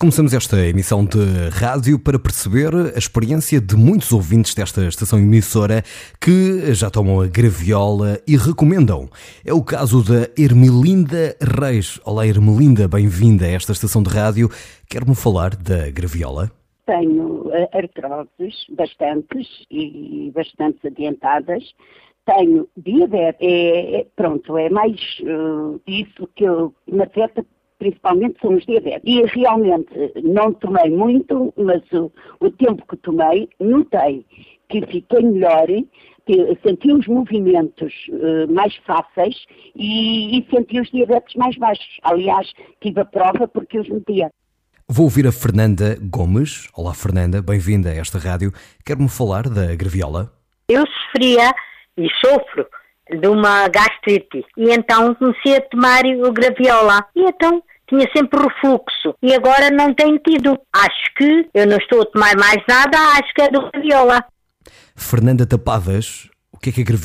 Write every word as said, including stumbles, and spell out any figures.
Começamos esta emissão de rádio para perceber a experiência de muitos ouvintes desta estação emissora que já tomam a graviola e recomendam. É o caso da Ermelinda Reis. Olá Ermelinda, bem-vinda a esta estação de rádio. Quer-me falar da graviola? Tenho artroses, bastantes e bastante adiantadas. Tenho diabetes, é, é, pronto, é mais uh, isso que eu, me afeta, principalmente são os diabetes. E realmente não tomei muito, mas o, o tempo que tomei, notei que fiquei melhor, que senti os movimentos uh, mais fáceis e, e senti os diabetes mais baixos. Aliás, tive a prova porque os metia. Vou ouvir a Fernanda Gomes. Olá Fernanda, bem-vinda a esta rádio. Quer-me falar da graviola? Eu sofria e sofro de uma gastrite e então comecei a tomar o graviola e então tinha sempre refluxo e agora não tenho tido. Acho que eu não estou a tomar mais nada, acho que é do graviola. Fernanda Tapadas, o que é que a graviola